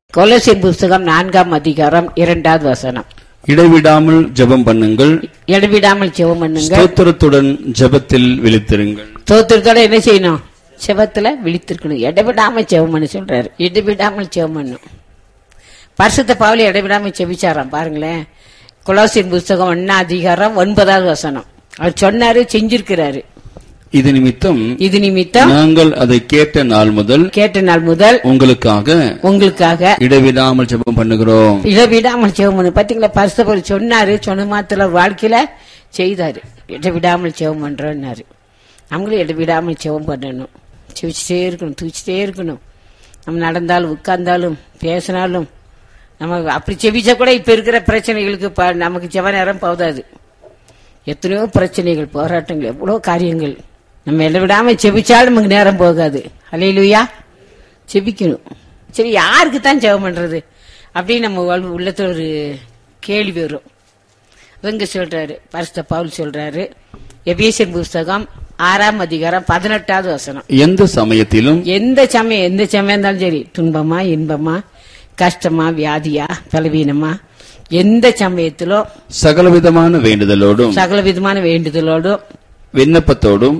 கொலோசியர் புஸ்தகம் 4ஆம் அதிகாரம் 2வது வசனம். இடைவிடாமல் ஜெபம் பண்ணுங்கள், இடைவிடாமல் ஜெபம் பண்ணுங்கள், ஸ்தோத்திரத்துடன் ஜெபத்தில் விழித்திருங்கள். ஸ்தோத்திரத்தோட என்ன செய்யணும்? ஜெபத்துல விழித்திருக்கணும். இடைவிடாமல் ஜெபம் பண்ண சொல்றாரு. இடைவிடாமல் ஜெபம் பண்ணும். பரிசுத்த பவுல் இடைவிடாமல் ஜெபிச்சாராம். பாருங்களேன், கொலோசியர் புஸ்தகம் 1ஆம் அதிகாரம் 9வது வசனம். அவர் சொன்னாரு, செஞ்சிருக்கிறாரு. இது நிமித்தம் நாங்கள் அதை கேட்ட நாள் முதல் உங்களுக்காக இடைவிடாமல் ஜெபம் பண்ணுகிறோம். இடைவிடாமல் ஜெபம் பண்ணு. பாத்தீங்களா, பரிசுத்த பவுல் சொன்னாரு, சொன்ன மாத்திர வாழ்க்கையில செய்தாரு. இடைவிடாமல் ஜெபம் பண்றோம்னாரு. நம்மளும் இடைவிடாமல் ஜெபம் பண்ணணும். செவிச்சுட்டே இருக்கணும், தூச்சிட்டே இருக்கணும். நம்ம நடந்தாலும் உட்கார்ந்தாலும் பேசினாலும் நம்ம அப்படி செவிச்சா கூட இப்ப இருக்கிற பிரச்சனைகளுக்கு நமக்கு ஜெப நேரம் போதாது. எத்தனையோ பிரச்சனைகள், போராட்டங்கள், எவ்வளவு காரியங்கள். நம்ம இடைவிடாம செபிச்சாலும் நமக்கு நேரம் போகாது. அல்லேலூயா. செபிக்கணும். சரி, யாருக்கு தான் ஜெபம் பண்றது அப்படின்னு நம்ம உள்ளத்துல ஒரு கேள்வி வரும். இவங்க சொல்றாரு, பரிசுத்த பவுல் சொல்றாரு, எபேசியர் புஸ்தகம் 6ஆம் அதிகாரம் 18வது வசனம். எந்த சமயம் இருந்தாலும் சரி, துன்பமா இன்பமா கஷ்டமா வியாதியா பலவீனமா, எந்த சமயத்திலும் சகலவிதமான வேண்டுதலோடும் விண்ணப்பத்தோடும்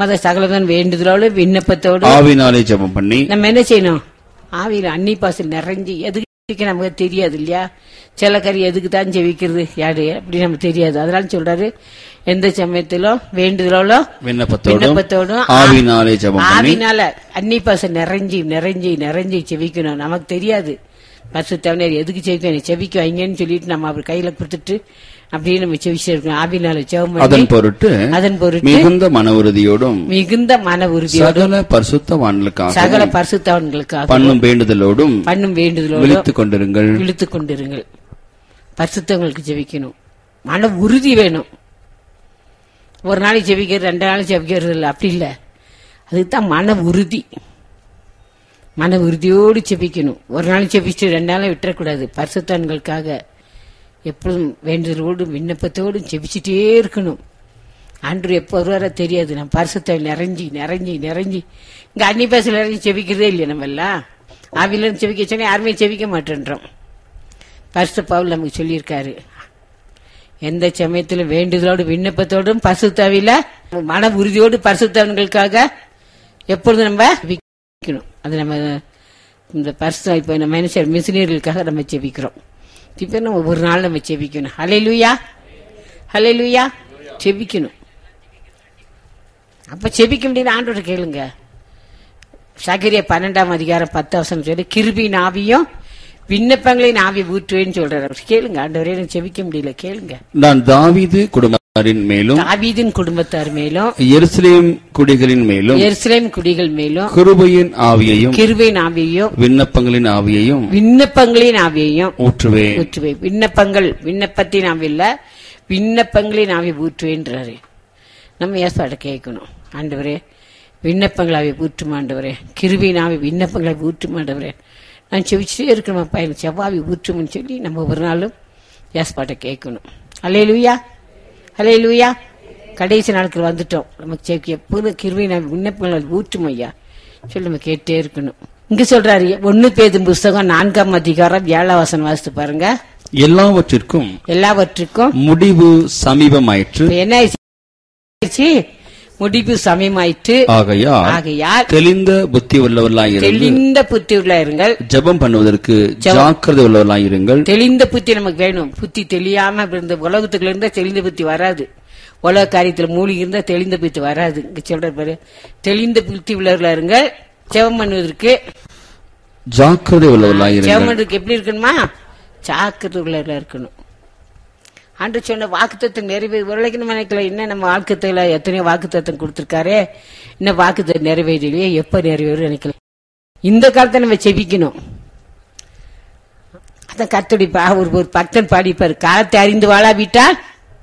ஆவினாலே ஜெபம் பண்ணி நம்ம என்ன செய்யணும்? ஆவியில அன்னி பாசல் நிறைஞ்சு, எதுக்கு நமக்கு தெரியாது இல்லையா? சில கறி எதுக்கு தான் ஜெபிக்கிறது யாரு அப்படி நமக்கு தெரியாது. அதனால சொல்றாரு, எந்த சமயத்திலும் வேண்டுதலோட விண்ணப்பத்தோடும் ஆவினால அன்னி பாசல் நிறைஞ்சு ஜெபிக்கணும். நமக்கு தெரியாது. பரிசுத்தவனர் எதுக்கு செவிக்க வைங்கன்னு சொல்லிட்டு நம்ம அவர் கையில கொடுத்துட்டு அப்படியே நம்ம செவிச்சிருக்கோம். ஆவினால ஜெபம் பண்ணி அதன் பொருட்டு மிகுந்த மன உறுதியோடும் சகல பரிசுத்தவான்களுக்காக பண்ணும் வேண்டுதலோடும் விழித்துக் கொண்டிருங்கள். பரிசுத்தவங்களுக்கு ஜெபிக்கணும். மன உறுதி வேணும். ஒரு நாளைக்கு ஜெபிக்கிறது, 2 நாளைக்கு ஜெபிக்கிறது இல்லை, அப்படி இல்லை. அதுதான் மன உறுதி. மன உறுதியோடு செபிக்கணும். ஒரு நாள் செபிச்சு 2 நாளை விட்டுறக்கூடாது. பரிசுத்தவான்களுக்காக எப்பொழுதும் வேண்டுதலோடு விண்ணப்பத்தோடும் செபிச்சுட்டே இருக்கணும். ஆண்டவர் எப்போ வருவாரோ தெரியாது. நம்ம பரிசுத்த நிறைஞ்சி இங்க அன்னி பேசல நிறைஞ்சி செபிக்கிறதே இல்லையா? நம்ம எல்லாம் ஆவில செபிக்க சொன்னா யாருமே செபிக்க மாட்டேன்றோம். பரிசுத்த பவுல் நமக்கு சொல்லியிருக்காரு, எந்த சமயத்திலும் வேண்டுதலோடு விண்ணப்பத்தோடும் பரிசுத்தாவில மன உறுதியோடு பரிசுத்தவான்களுக்காக எப்பொழுதும் நம்ம செபிக்கணும். அது நம்ம இந்த பரிசுத்த இப்ப நம்ம மனுஷர் மிஷினரிகளுக்காக நம்ம செபிக்கிறோம். இப்ப நம்ம ஒரு நாள் நம்ம செபிக்கணும். ஹல்லேலூயா செபிக்கணும். அப்ப செபிக்க முடியாது. ஆண்டவரை கேளுங்க. சகரியா 12ஆம் அதிகாரம் 10 வசனம் சொல்லி, கிருபையின் ஆவியும் விண்ணப்பங்களின் ஆவி ஊற்றுவேன்னு சொல்றாரு. கேளுங்க, ஆண்டவரே எனக்கு செபிக்க முடியல, கேளுங்க. நான் தாவீது குடும்பத்தாரின் மேலும் எருசலேம் குடிகளின் மேலும் கிருபையின் ஆவியையும் விண்ணப்பங்களின் ஆவியையும் ஊற்றுவேன். விண்ணப்பத்தின் ஆவி இல்ல, விண்ணப்பங்களின் ஆவி ஊற்றுவேன்றாரு. நம்ம ஏசாட்ட கேட்கணும், ஆண்டவரே விண்ணப்பங்கள் ஆவி ஊற்றும் ஆண்டவரே, கிருபையின் ஆவி விண்ணப்பங்களை ஊற்றும் ஆண்டவரே, நான் செவிச்சுட்டே இருக்கணும் பையன் செவ்வாவி ஊற்றும்னு சொல்லி நம்ம ஒரு நாளும் ஏசாட்ட கேட்கணும். அல்லேலூயா. கடைசி நாட்கள் வந்துட்டோம். நமக்கு எப்போதும் கிருபையின் ஆவி விண்ணப்பங்கள் ஊற்றும் ஐயா சொல்லி நம்ம கேட்டே இருக்கணும். இங்க சொல்றாரு, 1 பேதுரு புஸ்தகம் 4ஆம் அதிகாரம் 7ஆம் வசனம் வாசித்து பாருங்க. எல்லாவற்றுக்கும் முடிவு சமீபமாயிற்று. என்ன ஆயிடுச்சு? முடிவு சமயமாயிற்று. ஆகையால் தெளிந்த புத்தி உள்ளவர்களாயிருங்கள். ஜெபம் பண்ணுவதற்கு ஜாக்கிரதை உள்ளவர்களாயிருங்கள். தெளிந்த புத்தி நமக்கு வேணும். புத்தி தெளியாம இருந்த உலகத்துக்குள்ள இருந்தா தெளிந்த புத்தி வராது. உலக காரியத்துல மூழ்கி இருந்தா தெளிந்த புத்தி வராது. இங்க சொல்ற பாரு, தெளிந்த புத்தி உள்ளவர்களாயிருங்கள். ஜெபம் பண்ணுவதற்கு ஜாக்கிரதை உள்ளவர்களாயிருங்கள். ஜெபம் பண்ணுறதுக்கு எப்படி இருக்கணுமா? ஜாக்கிரதை உள்ளவர்களா இருக்கணும். ஆண்டு சொன்ன வாக்குத்தத்தம் நிறைவேறலைக்கு நினைக்கல. இன்னும் நம்ம வாக்குத்தல எத்தனையோ வாக்குத்தத்தம் கொடுத்திருக்காரு, இன்னும் வாக்குத்தம் நிறைவேறலையே, எப்ப நிறைவேறும் நினைக்கல. இந்த காலத்தை நம்ம செபிக்கணும். அதான் கர்த்தருடைய ஒரு பக்தன் பாடிப்பாரு, காலத்தை அறிந்து வாழாவிட்டால்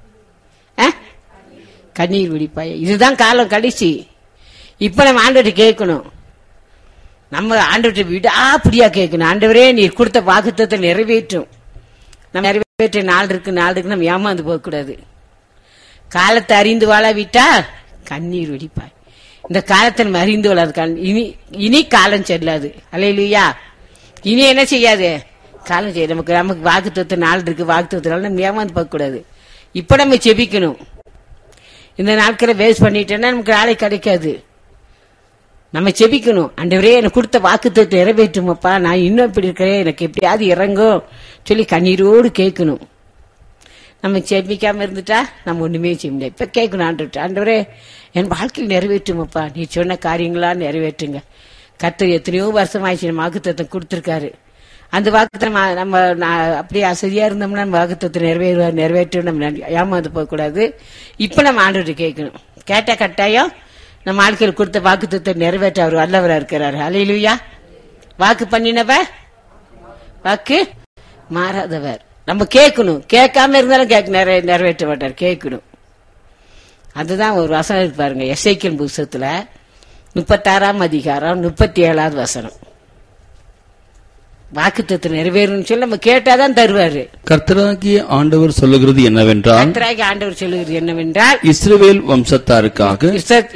கண்ணீர் விடிப்பாய். இதுதான் காலம் கடைசி. இப்ப நம்ம ஆண்டவர்கிட்ட கேட்கணும். நம்ம ஆண்டவர்கிட்ட விடாப்பிடியா கேட்கணும். ஆண்டவரே நீர் கொடுத்த வாக்குத்தத்தை நிறைவேற்றும். நம்ம நிறைவேற்ற நாள் இருக்கு நம்ம ஏமாந்து போக கூடாது. காலத்தை அறிந்து வாழாவிட்டா கண்ணீர் வெடிப்பாய். இந்த காலத்தை நம்ம அறிந்து வாழாது. இனி காலம் செல்லாது. அல்லேலூயா. இனி என்ன செய்யாது, காலம் செய்ய. நமக்கு வாக்குத்தத்தம் நாள் இருக்கு, வாக்குத்தத்தினால நம்ம ஏமாந்து பார்க்க கூடாது. இப்ப நம்ம செபிக்கணும். இந்த நாட்களை வேஸ்ட் பண்ணிட்டேன்னா நமக்கு நாளை கிடைக்காது. நம்ம செபிக்கணும். ஆண்டவரே எனக்கு கொடுத்த வாக்குத்தத்தை நிறைவேற்றுமப்பா, நான் இன்னும் இப்படி இருக்கிறேன், எனக்கு எப்படியாவது இறங்கும் சொல்லி கண்ணீரோடு கேட்கணும். நம்ம செபிக்காம இருந்துட்டா நம்ம ஒண்ணுமே செய்ய முடியாது. இப்ப கேட்கணும் ஆண்டவர்கிட்ட, ஆண்டவரே என் வாழ்க்கையில் நிறைவேற்றுமப்பா, நீ சொன்ன காரியங்களா நிறைவேற்றுங்க. கர்த்தர் எத்தனையோ வருஷம் ஆயிடுச்சு நம்ம வாக்குத்தத்தை கொடுத்திருக்காரு. அந்த வாக்குத்தம் நம்ம அப்படியே அசதியா இருந்தோம்னா நம்ம வாக்குத்தத்தை நிறைவேற்ற நம்ம ஏமாந்து போக கூடாது. இப்ப நம்ம ஆண்டவர்கிட்ட கேட்கணும். கேட்டா கட்டாயம் நம்ம வாழ்க்கையில் கொடுத்த வாக்குத்தத்தை நிறைவேற்ற அவர் வல்லவரா இருக்கிறாரு. அல்லேலூயா. வாக்கு பண்ணினவர் வாக்கு மாறாதவர். நம்ம கேட்கணும். கேட்காம இருந்தாலும் நிறைவேற்ற மாட்டார், கேட்கணும். அதுதான் ஒரு வசனம் இருக்கு பாருங்க, எசேக்கியேல் புத்தகத்துல 36ஆம் அதிகாரம் 37வது வசனம். வாக்குத்தத்தை நிறைவேறும் சொல்லி நம்ம கேட்டாதான் தருவாரு. கர்த்தராகிய ஆண்டவர் சொல்லுகிறது என்னவென்றால் இஸ்ரவேல் வம்சத்தாருக்காக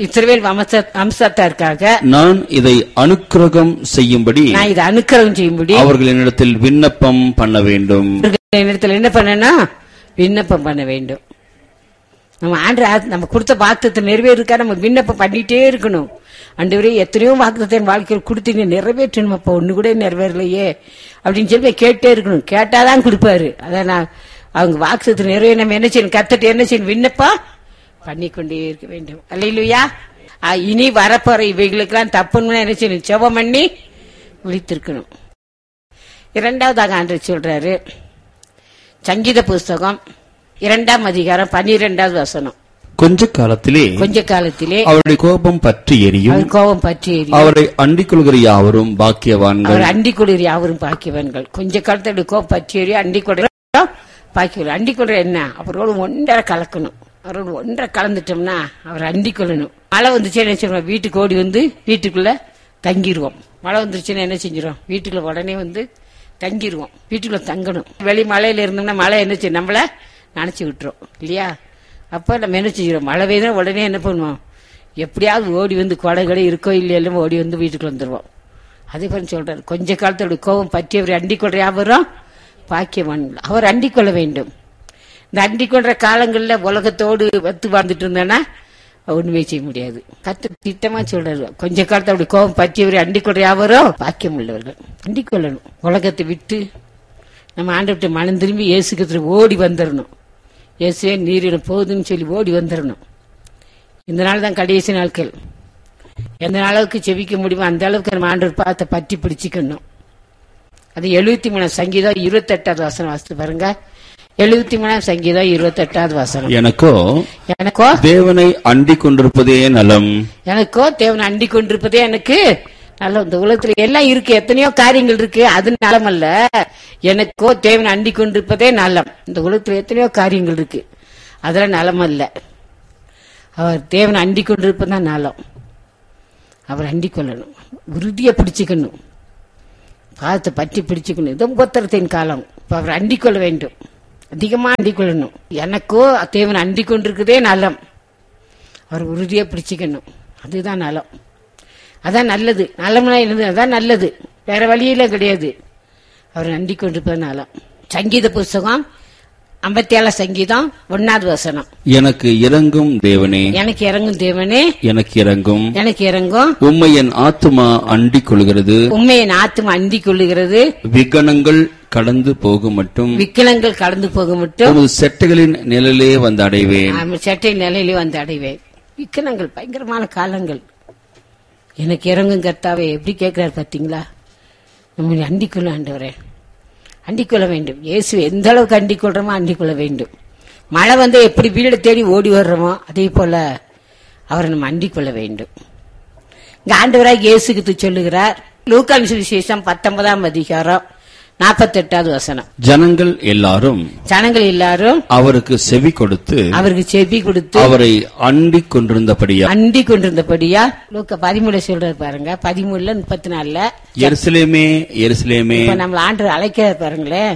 நான் இதை அனுக்கிரகம் செய்யும்படி அவர்கள் என்னிடத்தில் விண்ணப்பம் பண்ண வேண்டும். என்ன பண்ணனா விண்ணப்பம் பண்ண வேண்டும். நம்ம நம்ம கொடுத்த வாக்குத்தத்தை நிறைவேறுக்கா நம்ம விண்ணப்பம் பண்ணிட்டே இருக்கணும். ஆண்டவரே எத்தனையோ வாக்குத்தத்தை வாழ்க்கையில் கொடுத்தீங்க, நிறைவேற்றணும், அப்ப ஒண்ணு கூட நிறைவேறலையே அப்படின்னு சொல்லி கேட்டே இருக்கணும். கேட்டாதான் கொடுப்பாரு. அதான் நான் அவங்க வாக்குத்தத்தை நிறைவேற நம்ம என்ன செய்யணும், கர்த்தர்ட்ட என்ன செய்யணும், விண்ணப்பம் பண்ணிக்கொண்டே இருக்க வேண்டும். அல்லேலூயா. இனி வரப்போற இவைகளுக்கெல்லாம் தப்புன்னு என்ன செய்யணும், ஜெபம் பண்ணி விழித்திருக்கணும். இரண்டாவதாக ஆண்டவர் சொல்றாரு, சங்கீத புஸ்தகம் 2ஆம் அதிகாரம் 12வது வசனம். கொஞ்ச காலத்திலே அவருடைய கோபம் பற்றி எரியும், அவரை அண்டிக் கொள்கிற யாவரும் பாக்கியவான்கள். கொஞ்ச காலத்தில் கோபம் பற்றி எரியும், அண்டிக் கொள்கிற பாக்கியவான். அண்டிக் கொள்ற என்ன, அவரோடு ஒன்றரை கலக்கணும். அவரோடு ஒன்றரை கலந்துட்டோம்னா அவர் அண்டிக் கொள்ளணும். மழை வந்துச்சுன்னா என்ன செய்வோம், வீட்டுக்கு ஓடி வந்து வீட்டுக்குள்ள தங்கிடுவோம். மழை வந்துருச்சுன்னா என்ன செஞ்சிடும், வீட்டுக்குள்ள உடனே வந்து தங்கிடுவோம். வீட்டுக்குள்ள தங்கணும். வெளி மழையில இருந்தோம்னா மழை என்ன செய்யும், நம்மள நினைச்சு விட்டுரும் இல்லையா. அப்ப நம்ம என்ன செய்யறோம், மழை பெய்தா உடனே என்ன பண்ணுவோம், எப்படியாவது ஓடி வந்து கொடை இருக்கோ இல்லையா ஓடி வந்து வீட்டுக்கு வந்துருவோம். அதே போல சொல்றாரு, கொஞ்ச காலத்தோட கோபம் பற்றி அவர் அண்டிக் கொள்ற யாவரும் பாக்கியவான். அவர் அண்டிக் கொள்ள வேண்டும். இந்த அண்டிக் கொள்ற காலங்கள்ல உலகத்தோடு வத்து வாழ்ந்துட்டு இருந்தோன்னா ஒண்ணுமே செய்ய முடியாது. கர்த்தர் திட்டமா சொல்றாரு, கொஞ்ச காலத்தோட கோபம் பற்றியவரை அண்டிக் கொள்ற யாவரும் பாக்கியம் உள்ளவர்கள். அண்டிக் கொள்ளணும். உலகத்தை விட்டு நம்ம ஆண்டவர்கிட்ட மனம் திரும்பி இயேசுக்கு ஓடி வந்துடணும். இயேசுவே நீரிடம் போகுதுன்னு சொல்லி ஓடி வந்துடணும். இந்த நாள் தான் கடைசி நாட்கள். எந்த அளவுக்கு செவிக்க முடியுமோ அந்த அளவுக்கு நம்ம ஆண்டவர் பார்த்த பற்றி பிடிச்சிக்கணும். அது 73 சங்கீதம் 28வது வசனம் வாசித்து பாருங்க. 73 சங்கீதம் 28வது வசனம். எனக்கோ தேவனை அண்டிக் கொண்டிருப்பதே நலம். எனக்கு நல்ல. இந்த உலகத்துல எல்லாம் இருக்கு, எத்தனையோ காரியங்கள் இருக்கு, அது நலம் அல்ல. எனக்கோ தேவனை அண்டிக் கொண்டிருப்பதே நலம். இந்த உலகத்துல எத்தனையோ காரியங்கள் இருக்கு, அதெல்லாம் நலம் அல்ல. அவர் தேவனை அண்டிக் கொண்டிருப்பதான் நலம். அவர் அண்டிக் கொள்ளணும், உறுதியை பிடிச்சுக்கணும், பாதத்தை பற்றி பிடிச்சுக்கணும். இது உபத்திரத்தின் காலம். இப்ப அவர் அண்டிக் கொள்ள வேண்டும், அதிகமா அண்டிக் கொள்ளணும். எனக்கோ தேவனை அண்டிக் கொண்டிருக்கதே நலம். அவர் உறுதியை பிடிச்சுக்கணும், அதுதான் நலம். அதான் நல்லது. நலம்னா என்னது, அதான் நல்லது, வேற வழியில கிடையாது. அவர் நன்றி கொண்டிருப்பது நலம். சங்கீத புஸ்தகம் 57 சங்கீதம் 1வது வசனம். எனக்கு இறங்கும் தேவனே, எனக்கு இறங்கும். உம்மை என் ஆத்துமா அண்டிக் கொள்கிறது, விகனங்கள் கடந்து போகும் மட்டும் உமது செட்டைகளின் நிழலே வந்து அடைவேன். விக்கனங்கள் பயங்கரமான காலங்கள். எனக்கு இறங்கும் கர்த்தாவே எப்படி கேட்கிறார் பாத்தீங்களா. நம்ம அண்டிக்கொள்ள ஆண்டவரே, அண்டிக்கொள்ள வேண்டும். இயேசு எந்த அளவுக்கு அண்டிக்கொள்றோமோ அண்டிக்கொள்ள வேண்டும். மழை வந்து எப்படி வீடு தேடி ஓடி வர்றோமோ அதே போல அவரை நம்ம அண்டிக்கொள்ள வேண்டும். இங்க ஆண்டவராக இயேசுக்கு சொல்லுகிறார். லூக்கான் சுவிசேஷம் 19ஆம் அதிகாரம் 48வது வசனம். ஜனங்கள் எல்லாரும் அவருக்கு செவி கொடுத்து அவரை அண்டிக் கொண்டிருந்தபடியா லூக்கா 13 சொல்றாரு பாருங்க. 13:34 எருசலேமே எருசலேமே, நம்ம ஆண்டவர் அழைக்கிறார் பாருங்களேன்.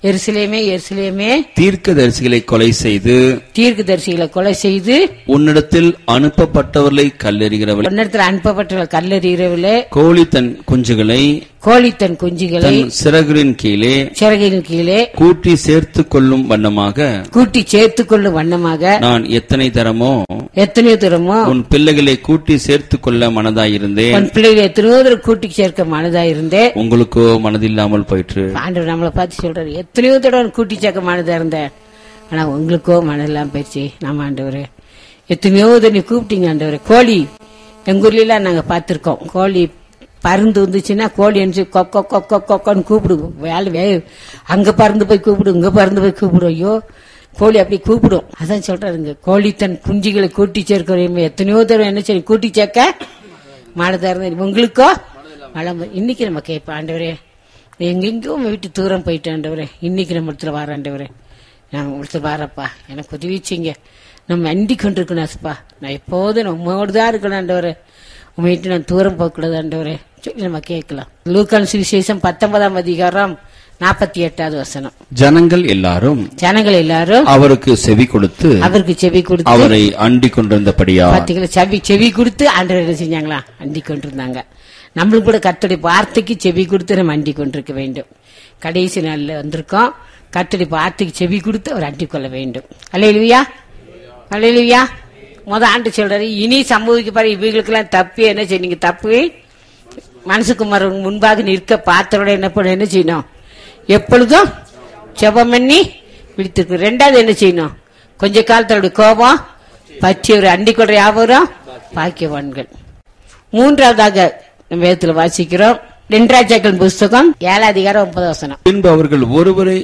எருசலேமே எருசலேமே, தீர்க்கதரிசிகளை கொலை செய்து தீர்க்கதரிசிகளை கொலை செய்து உன்னிடத்தில் அனுப்பப்பட்டவர்களை கல்லெறிகிறவளே, உன்னிடத்தில் அனுப்பப்பட்ட கல்லறிகிறவளே, கோழி தன் குஞ்சுகளை கோழி தன் குஞ்சுகளை தன் சிறகுகளின் கீழே சிறகின் கீழே கூட்டி சேர்த்துக் கொள்ளும் வண்ணமாக கூட்டி சேர்த்துக் கொள்ளும் வண்ணமாக நான் எத்தனை தரமோ எத்தனையோ தூரமோ உன் பிள்ளைகளை கூட்டி சேர்த்துக் கொள்ள மனதாயிருந்தேன், உன் பிள்ளைகளை எத்தனையோ தூரம் கூட்டி சேர்க்க மனதாயிருந்தே, உங்களுக்கோ மனதில்லாமல் போயிற்று. ஆண்டவர் நம்மளை பார்த்து சொல்றாரு, எத்தனையோ தடவை கூட்டி சேர்க்க மனதா இருந்தேன், ஆனா உங்களுக்கோ மனதெல்லாம் போயிடுச்சு. நம்ம ஆண்டவரே எத்தனையோ தடவை கூப்பிட்டீங்க ஆண்டவரே. கோழி எங்க ஊர்லாம் நாங்க பார்த்திருக்கோம். கோழி பருந்து வந்துச்சுன்னா கோழி என்ன கொக்கோ கொக்கோ கொக்கோன்னு கூப்பிடுவோம். வேலை அங்க பறந்து போய் கூப்பிடும், இங்க பறந்து போய் கூப்பிடும். ஐயோ கோழி அப்படி கூப்பிடும். அதான் சொல்றாருங்க, கோழி தன் குஞ்சுகளை கூட்டி சேர்க்கிறோம். எத்தனையோ தடவை என்ன சரி கூட்டி சேர்க்க மழை இருந்தது, உங்களுக்கோ மழை. இன்னைக்கு நம்ம கேட்போம், ஆண்டவரே எங்கெங்கோ வீட்டு தூரம் போயிட்டு ஆண்டவரே, இன்னைக்கு நம்ம இடத்துல வர ஆண்டவரே, நான் இடத்துல வரப்பா, எனக்கு உதவி செய்யுங்க. நம்ம அண்டி கொண்டிருக்கணும் ஆசப்பா, நான் எப்போதும் நம்மோடு தான் இருக்கணும் ஆண்டவரே, உங்க வீட்டு நான் தூரம் போகக்கூடாது ஆண்டவரே சொல்லி நம்ம கேட்கலாம். லூக்கான் சுவிசேஷம் 19ஆம் அதிகாரம் 48வது வசனம். ஜனங்கள் எல்லாரும் அவருக்கு செவி கொடுத்து அவரை அண்டிக் கொண்டிருந்தபடியா. பாத்தீங்களா, செவி கொடுத்து ஆண்டவர் என்ன செஞ்சாங்களா, அண்டிக் கொண்டிருந்தாங்க. நம்மளும் கூட கர்த்தருடைய வார்த்தைக்கு செவி கொடுத்து நம்ம அண்டிக் கொண்டிருக்க வேண்டும். கடைசி நாள்ல வந்திருக்கோம், கர்த்தருடைய வார்த்தைக்கு செவி கொடுத்து அவர் அண்டிக் கொள்ள வேண்டும். அல்லேலூயா அல்லேலூயா. ஆண்டு சொல்றாரு, இனி சம்பவிக்க பாரு இவங்களுக்கெல்லாம் தப்பு என்ன செய்யுங்க, தப்பு மனசுக்குமார் முன்பாக நிற்க பார்த்தரோட என்ன பண்ண என்ன செய்யணும், எப்பொழுதும் ஜெபம் பண்ணி விழித்திருக்கு. ரெண்டாவது என்ன செய்யணும், கொஞ்ச காலத்தோட கோபம் பற்றி ஒரு அண்டி கொள்ற யாவரும் பாக்கியவான்கள். மூன்றாவதாக நம்ம வேதத்துல வாசிக்கிறோம், 2 ராஜாக்கள் புஸ்தகம் 7 அதிகாரம் 9 வசனம். பின்பு அவர்கள் ஒருவரை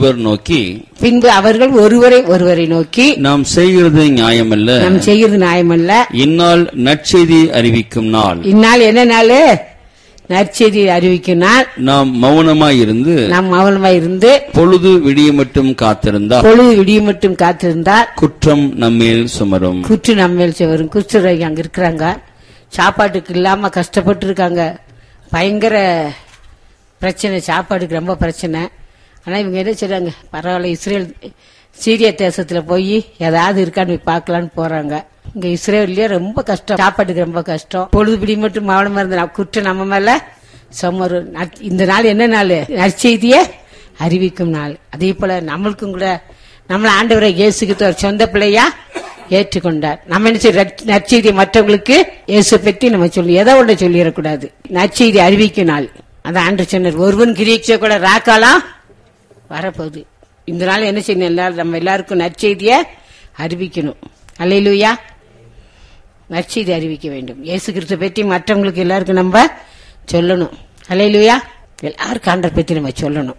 ஒருவரை நோக்கி நாம் செய்கிறது நியாயமல்ல, இந்நாள் நற்செய்தி அறிவிக்கும் நாள். இந்நாள் என்ன நாள், நற்செய்தி அறிவிக்கும் நாள். நாம் மௌனமாய் இருந்து பொழுது விடிய மட்டும் காத்திருந்தால் குற்றம் நம்மேல் சுமரும். குஷ்டரோகி அங்க இருக்கிறாங்க, சாப்பாட்டுக்கு இல்லாம கஷ்டப்பட்டு இருக்காங்க, பயங்கர பிரச்சனை, சாப்பாடுக்கு ரொம்ப பிரச்சனை. ஆனா இவங்க என்ன செய்றாங்க, பரவாயில்ல சீரிய தேசத்துல போய் ஏதாவது இருக்கான்னு பார்க்கலான்னு போறாங்க. இங்க இஸ்ரேல்லயே ரொம்ப கஷ்டம், சாப்பாட்டுக்கு ரொம்ப கஷ்டம். பொழுதுபிடி மட்டும் மௌனமா இருந்த குற்றம் நம்ம மேல சுமரு. இந்த நாள் என்ன நாள், நற்செய்திய அறிவிக்கும் நாள். அதே போல நம்மளுக்கும் கூட நம்மள ஆண்டவரை இயேசுக்கு ஒரு சொந்த பிள்ளையா ஏற்றுக்கொண்டார். நம்ம என்ன நற்செய்தி மற்றவங்களுக்கு இயேசு பற்றி நம்ம சொல்லி எதை ஒன்று சொல்லிடக்கூடாது, நற்செய்தி அறிவிக்கும் நாள். அதான் ஆண்டு சொன்னார், ஒருவன் கிரீட்சை கூட ராக்காலாம் வரப்போகுது. இந்த நாள் என்ன செய்யணும், எல்லாரும் நம்ம எல்லாருக்கும் நற்செய்திய அறிவிக்கணும். அல்லேலூயா, நற்செய்தி அறிவிக்க வேண்டும். இயேசு கிறிஸ்துவை பற்றி மற்றவங்களுக்கு எல்லாருக்கும் நம்ம சொல்லணும். அல்லேலூயா, எல்லாருக்கும் ஆண்டவரை பற்றி நம்ம சொல்லணும்.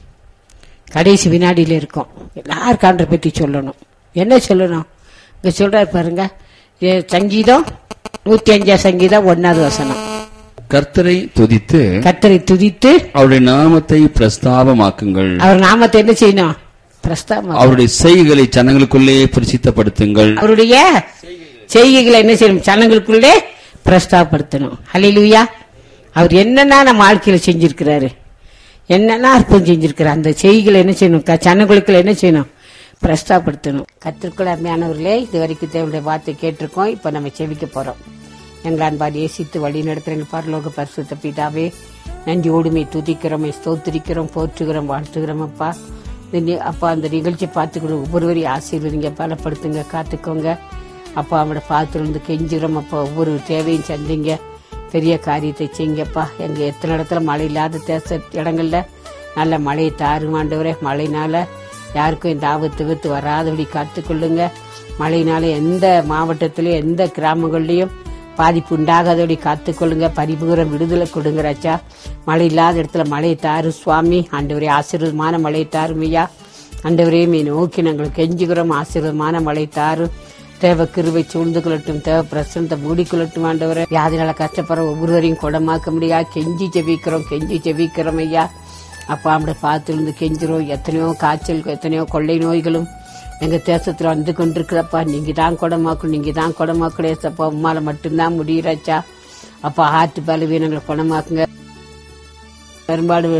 கடைசி வினாடியில இருக்கோம், எல்லாருக்கும் ஆண்டவரை பற்றி சொல்லணும். என்ன சொல்லணும் இங்க சொல்றாரு பாருங்க, சங்கீதம் 105 சங்கீதம் 1வது வசனம். கர்த்தரை துதித்து அவருடைய நாமத்தை பிரஸ்தாபமாக்குங்கள். அவர் நாமத்தை என்ன செய்யணும், பிரஸ்தாபம். அவருடைய செய்கைகளை ஜனங்களுக்குள்ளே பிரசித்தப்படுத்துங்கள். அவருடைய செய்கைகளை என்ன செய்யணும், ஜனங்களுக்குள்ளே பிரஸ்தாபப்படுத்தணும். ஹல்லேலூயா. அவர் என்னன்னா நம்ம வாழ்க்கையில செஞ்சிருக்கிறாரு, என்னன்னா அற்புதம் செஞ்சிருக்கிறார், அந்த செய்கைகளை என்ன செய்யணும், ஜனங்களுக்குள்ள என்ன செய்யணும், பிரஸ்தாபப்படுத்தணும். கர்த்தருக்குள் அருமையானவர்களே, இதுவரைக்கும் தேவனுடைய வார்த்தை கேட்டிருக்கோம். இப்ப நம்ம செவிக்க போறோம். எங்கள் அன்பால் நேசித்து வழி நடத்துகிற பரலோக பரிசுத்த பிதாவே, நன்றியோடுமை துதிக்கிறோம், ஸ்தோத்திரிக்கிறோம், போற்றுகிறோம், வாழ்த்துகிறோம். அப்பா அந்த நிகழ்ச்சி பார்த்துக்கிறோம், ஒவ்வொருவரையும் ஆசீர்வதிங்க, பலப்படுத்துங்க, காத்துக்கோங்க. அப்பா அவங்களோட பார்த்துருந்து கெஞ்சுகிறோம். அப்பா ஒவ்வொரு தேவையும் சந்திங்க, பெரிய காரியத்தை செய்யுங்கப்பா. எங்க எத்தனை இடத்துல மழை இல்லாத இடங்கள்ல நல்ல மழையை தாருமாண்டவரே. மழைனால யாருக்கும் இந்த ஆபத்து வராதபடி காத்துக்கொள்ளுங்க. மழையினால எந்த மாவட்டத்திலயும் எந்த கிராமங்கள்லயும் பாதிப்பு உண்டாகாதபடி காத்துக்கொள்ளுங்க. பரிபூரம் விடுதலை கொடுங்க ராஜா. மழை இல்லாத இடத்துல மழையை தாரு சுவாமி. ஆண்டவரே ஆசீர்வாதமான மழையை தாருமையா. ஆண்டவரே மீ நோக்கி நாங்கள் கெஞ்சுகிறோம், ஆசீர்வாதமான மழை தாரு. தேவ கிருபை சூழ்ந்து கொள்ளட்டும், தேவ பிரசனத்தை மூடிக்கொள்ளட்டும். ஆண்டவரே வியாதினால கஷ்டப்படுற ஒவ்வொருவரையும் குணமாக்க முடியா. கெஞ்சி ஜெபிக்கிறோம் ஐயா. அப்பா நம்முடைய பார்த்துருந்து கெஞ்சிரும். எத்தனையோ காய்ச்சல், எத்தனையோ கொள்ளை நோய்களும் எங்க தேசத்துல வந்து கொண்டிருக்கிறப்பா. நீங்க தான் குணமாக்குடேசப்பா. உம்மால மட்டும்தான் முடியறாச்சா. அப்பா ஹார்ட் பலவீனங்களை குணமாக்குங்க. பெரும்பாடு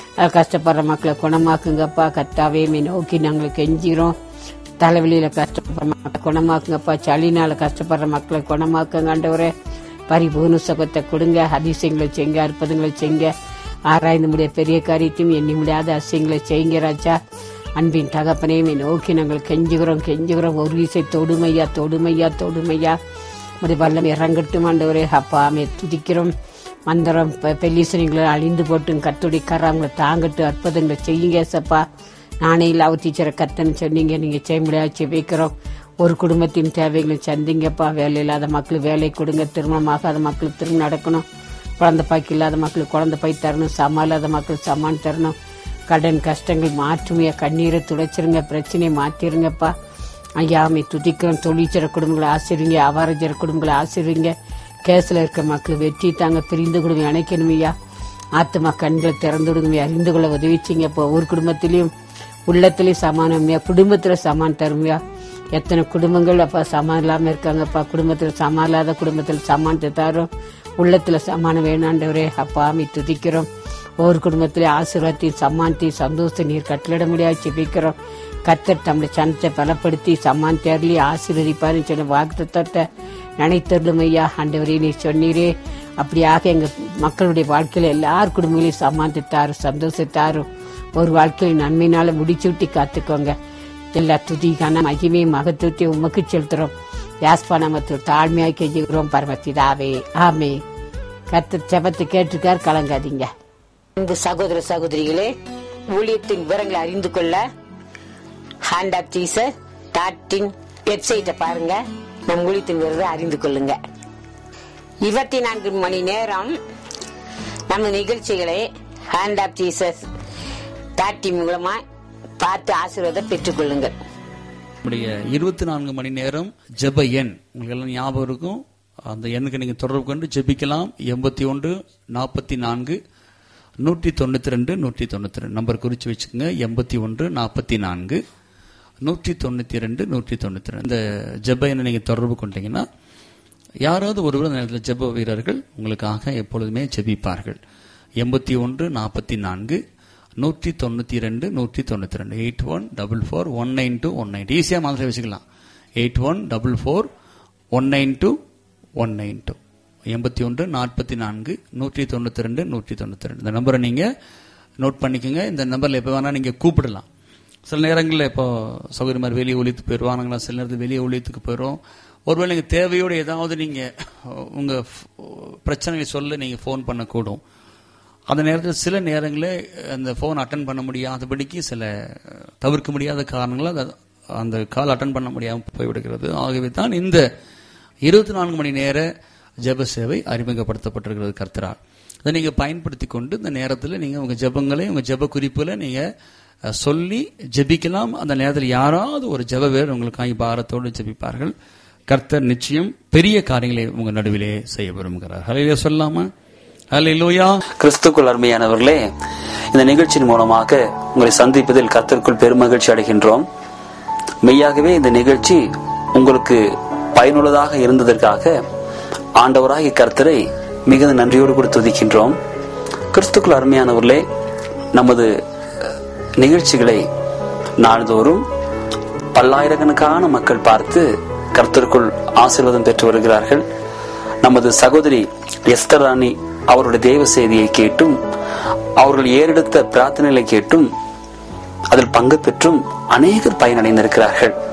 கஷ்டப்படுற மக்களை குணமாக்குங்கப்பா. கர்த்தாவே நோக்கி நாங்கள் கெஞ்சிரோம். தலைவலியில கஷ்டப்படுற மக்களை குணமாக்குங்கப்பா. சளினால கஷ்டப்படுற மக்களை குணமாக்குங்க ஆண்டவரே. பரிபூர்ண சுகத்தை கொடுங்க. அதிசயங்களை செய்யுங்க, அற்புதங்களை செய்யுங்க. ஆராய்ந்து முடிய பெரிய காரியத்தையும் எண்ணி முடியாத அதிசயங்களை செய்யுங்க ராஜா. அன்பின் தகப்பனையுமே நோக்கி நாங்கள் கெஞ்சுகிறோம். ஒரு வீசை தொடுமையா முடி வல்லம் இறங்கட்டும் ஆண்டவரே. அப்பாமே துதிக்கிறோம். மந்திரம் பெல்லிசனிங்களை அழிந்து போட்டும் கத்துடைய கராங்களை தாங்கட்டும். அற்புதங்களை செய்யுங்க சப்பா. நானே இல்லாவ டீச்சரை கத்தன்னு சொன்னீங்க, நீங்க செய்ய முடியாது செவிக்கிறோம். ஒரு குடும்பத்தின் தேவைகளை சந்திங்கப்பா. வேலை இல்லாத மக்களுக்கு வேலை கொடுங்க. திருமணமாகாத மக்களுக்கு திருமணம் நடக்கணும். குழந்தை பாய்க்கு இல்லாத மக்களுக்கு குழந்தை பாய் தரணும். சமா இல்லாத மக்களுக்கு சமான் தரணும். கடன் கஷ்டங்கள் மாற்றுமையா, கண்ணீரை துடைச்சிருங்க, பிரச்சனையை மாத்திருங்கப்பா. ஐயாமை துதிக்கிறோம். தொழிற்சர குடும்பங்களை ஆசிரிங்க, அவாரஜர குடும்பங்களை ஆசிரிங்க. கேஸ்ல இருக்க மக்கள் வெற்றி தாங்க. பிரிந்து குடும்பம் இணைக்கணுமையா. ஆத்மா கண்களை திறந்து விடுங்க. அறிந்து கொள்ள உதவிச்சிங்க. இப்போ ஒரு குடும்பத்திலையும் உள்ளத்திலையும் சமானமையா, குடும்பத்துல சமான் தருமையா. எத்தனை குடும்பங்கள் அப்பா சமான் இல்லாம இருக்காங்கப்பா. குடும்பத்துல சமான் இல்லாத குடும்பத்துல சமானத்தை தரும். உள்ளத்துல சமானம் வேணாண்டவரே. அப்பாமை துதிக்கிறோம். ஒவ்வொரு குடும்பத்திலே ஆசீர்வாதத்தையும் சமானத்தையும் சந்தோஷத்தை நீர் கட்டளிட முடியாது ஜெபிக்கிறோம். கர்த்தர் தம்முடைய சனத்தை பலப்படுத்தி சமான் தேர்லி ஆசீர்வதிப்பாருன்னு சொன்ன வாக்குத்தத்தத்தை நினைத்தருளும் ஐயா. ஆண்டவரே நீர் சொன்னீரே, அப்படியாக எங்க மக்களுடைய வாழ்க்கையில எல்லார் குடும்பங்களையும் சமானத்தை தாரும், சந்தோஷத்தாரும். ஒரு வாழ்க்கையை நன்மையினால முடிச்சுட்டி காத்துக்கோங்க. எல்லா துதிக்கான மகிமை மகத்துவத்தை உமக்கு செலுத்துறோம். யாஸ்பானமத்தில் தாழ்மையாக கெஞ்சுகிறோம் பரமபிதாவே, ஆமே. கர்த்தர் ஜெபத்தை கேட்டிருக்கார், கலங்காதீங்க. அன்பு சகோதர சகோதரிகளே, ஊழியத்தின் விவரங்களை அறிந்து கொள்ள ஹேண்ட் ஆஃப் ஜீசஸ் வெப்சைட்டை பாருங்க. நம் ஊழியத்தின் விவரத்தை அறிந்து கொள்ளுங்க. 24 மணி நேரம் நம்ம நிகழ்ச்சிகளை ஹேண்ட் ஆஃப் ஜீசஸ் மூலமா பார்த்து ஆசீர்வாதம் பெற்றுக் கொள்ளுங்கள். 24 மணி நேரம் ஜெப எண் உங்களுக்கு எல்லாம் ஞாபகம் இருக்கும். அந்த எண்ணுக்கு நீங்க தொடர்பு கொண்டு ஜெபிக்கலாம். 81 44 192 192 நம்பர் குறிச்சு வச்சுக்கோங்க. 81 44 192 192 இந்த ஜெப எண்ணை நீங்க தொடர்பு கொண்டீங்கன்னா யாராவது ஒருவர் நேரத்தில் ஜெப வீரர்கள் உங்களுக்காக எப்பொழுதுமே ஜெபிப்பார்கள். 81 44 192 192 8144192192 ஈஸியா மாதிரி வச்சுக்கலாம். 8144192192 81 44 192 192 இந்த நம்பரை நீங்க நோட் பண்ணிக்கோங்க. இந்த நம்பர்ல எப்ப வேணா நீங்க கூப்பிடலாம். சில நேரங்களில் இப்போ சௌகரிய மாதிரி வெளியே ஒழித்து போயிடுவானுங்களா, சில நேரத்தில் வெளியே ஒழித்துக்கு போயிடும். ஒருவேளை நீங்க தேவையோடு ஏதாவது நீங்க உங்க பிரச்சனையை சொல்ல நீங்க போன் பண்ணக்கூடும். அந்த நேரத்தில் சில நேரங்களில் அந்த போன் அட்டன் பண்ண முடியாதபடிக்கு சில தவிர்க்க முடியாத காரணங்களால் அந்த கால் அட்டன் பண்ண முடியாமல் போய்விடுகிறது. ஆகவே தான் இந்த 24 மணி நேர ஜெப சேவை அறிமுகப்படுத்தப்பட்டிருக்கிறது கர்த்தரால். அதை நீங்க பயன்படுத்தி கொண்டு இந்த நேரத்தில் நீங்க உங்க ஜெபங்களை உங்க ஜெப குறிப்புகளை நீங்க சொல்லி ஜெபிக்கலாம். அந்த நேரத்தில் யாராவது ஒரு ஜெப வீரர் உங்களுக்காக பாரத்தோடு ஜெபிப்பார்கள். கர்த்தர் நிச்சயம் பெரிய காரியங்களை உங்க நடுவிலே செய்ய விரும்புகிறார். ஹல்லேலூயா சொல்லாமா? ஹல்லேலூயா. கிறிஸ்துக்குள் அருமையானவர்களே, இந்த நிகழ்ச்சியின் மூலமாக உங்களை சந்திப்பதில் கர்த்தருக்குள் பெருமகிழ்ச்சி அடைகின்றோம். மெய்யாகவே இந்த நிகழ்ச்சி உங்களுக்கு பயனுள்ளதாக இருந்ததற்காக ஆண்டவராகிய கர்த்தரை மிகுந்த நன்றியோடு கூட துதிக்கின்றோம். கிறிஸ்துக்குள் அருமையானவர்களே, நமது நிகழ்ச்சிகளை நாள்தோறும் பல்லாயிரக்கணக்கான மக்கள் பார்த்து கர்த்தருக்குள் ஆசீர்வாதம் பெற்று வருகிறார்கள். நமது சகோதரி எஸ்தர் ராணி அவருடைய தேவ செய்தியை கேட்டும் அவர்கள் ஏறெடுத்த பிரார்த்தனைகளை கேட்டும் அதில் பங்கு பெற்றும் அநேகர் பயனடைந்திருக்கிறார்கள்.